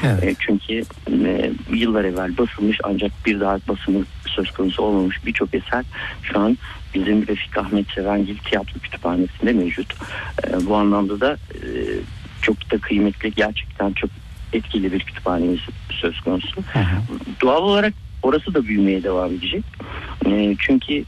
Evet. Çünkü yıllar evvel basılmış ancak bir daha basımı söz konusu olmamış birçok eser şu an bizim Refik Ahmet Sevengil Tiyatro Kütüphanesi'nde mevcut. Bu anlamda da çok da kıymetli, gerçekten çok etkili bir kütüphanemiz söz konusu. Hı hı. Doğal olarak orası da büyümeye devam edecek. Çünkü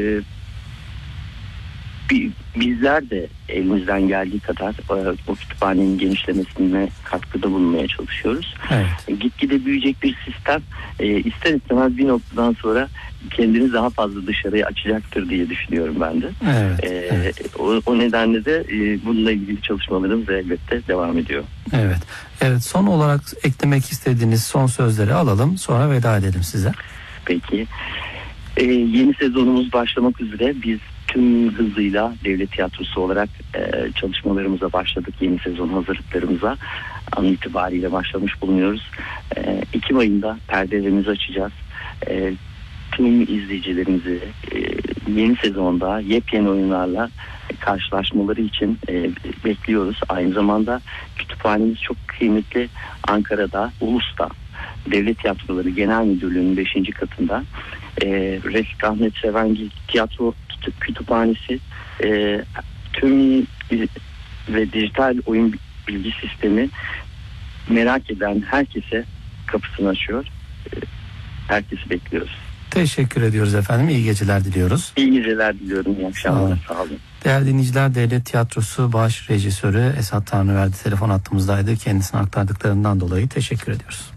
bizler de elimizden geldiği kadar o kütüphanenin genişlemesine katkıda bulunmaya çalışıyoruz. Evet. Gitgide büyüyecek bir sistem ister istemez bir noktadan sonra kendini daha fazla dışarıya açacaktır diye düşünüyorum ben de. Evet, evet. O nedenle de bununla ilgili çalışmalarımız elbette devam ediyor. Evet. Evet, son olarak eklemek istediğiniz son sözleri alalım, sonra veda edelim size. Peki. Yeni sezonumuz başlamak üzere. Biz tüm hızıyla devlet tiyatrosu olarak çalışmalarımıza başladık. Yeni sezon hazırlıklarımıza an itibariyle başlamış bulunuyoruz. Ekim ayında perdelerimizi açacağız. Tüm izleyicilerimizi yeni sezonda yepyeni oyunlarla karşılaşmaları için bekliyoruz. Aynı zamanda kütüphanemiz çok kıymetli, Ankara'da, Ulus'ta Devlet Tiyatroları Genel Müdürlüğü'nün 5. katında Refik Ahmet Sevengil Tiyatro Kütüphanesi tüm ve dijital oyun bilgi sistemi merak eden herkese kapısını açıyor. Herkesi bekliyoruz. Teşekkür ediyoruz efendim. İyi geceler diliyoruz. İyi geceler diliyorum. İyi akşamlar. Sağ olun. Değerli dinleyiciler, Devlet Tiyatrosu baş rejisörü Esat Tanrıverdi telefon hattımızdaydı. Kendisine aktardıklarından dolayı teşekkür ediyoruz.